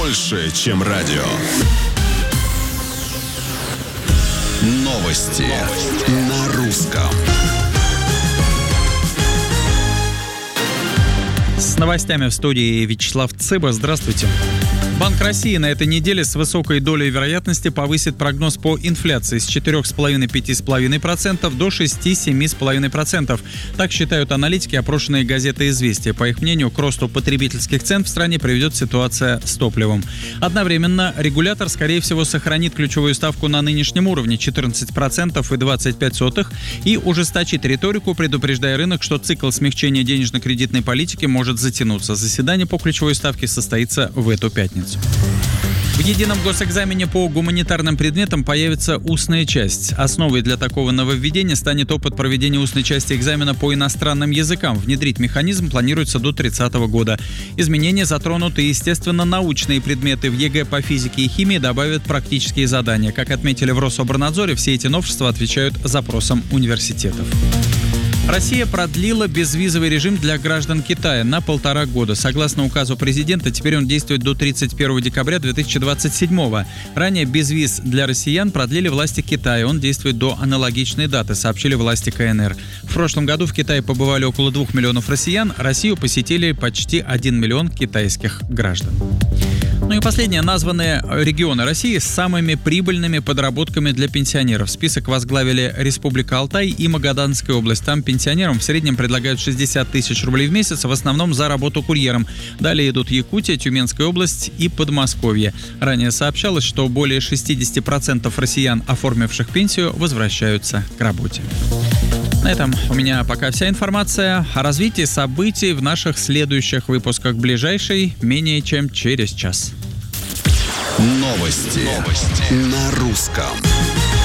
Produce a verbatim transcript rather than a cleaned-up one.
больше, чем радио. Новости, Новости. На русском. С новостями в студии Вячеслав Цыба. Здравствуйте. Банк России на этой неделе с высокой долей вероятности повысит прогноз по инфляции с четыре целых пять десятых - пять целых пять десятых процента до шесть целых семь десятых процента. Так считают аналитики, опрошенные газетой «Известия». По их мнению, к росту потребительских цен в стране приведет ситуация с топливом. Одновременно регулятор, скорее всего, сохранит ключевую ставку на нынешнем уровне четырнадцать процентов и двадцать пять сотых и ужесточит риторику, предупреждая рынок, что цикл смягчения денежно-кредитной политики может затянуться. Заседание по ключевой ставке состоится в эту пятницу. В едином госэкзамене по гуманитарным предметам появится устная часть. Основой для такого нововведения станет опыт проведения устной части экзамена по иностранным языкам. Внедрить механизм планируется до тридцатого года. Изменения затронут и, естественно, научные предметы. В ЕГЭ по физике и химии добавят практические задания. Как отметили в Рособорнадзоре, все эти новшества отвечают запросам университетов. Россия продлила безвизовый режим для граждан Китая на полтора года. Согласно указу президента, теперь он действует до тридцать первого декабря две тысячи двадцать седьмого. Ранее безвиз для россиян продлили власти Китая. Он действует до аналогичной даты, сообщили власти КНР. В прошлом году в Китае побывали около двух миллионов россиян. Россию посетили почти один миллион китайских граждан. Ну и последнее. Названные регионы России с самыми прибыльными подработками для пенсионеров. Список возглавили Республика Алтай и Магаданская область. Там пенсионерам в среднем предлагают шестьдесят тысяч рублей в месяц, в основном за работу курьером. Далее идут Якутия, Тюменская область и Подмосковье. Ранее сообщалось, что более шестьдесят процентов россиян, оформивших пенсию, возвращаются к работе. На этом у меня пока вся информация. О развитии событий в наших следующих выпусках. Ближайший менее чем через час. Новости, Новости. На русском.